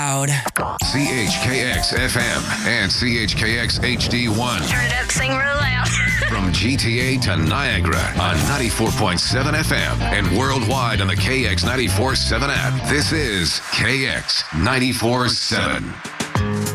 CHKX FM and CHKX HD1. Turn it up, sing real loud. From GTA to Niagara on 94.7 FM and worldwide on the KX 94.7 app. This is KX 94.7.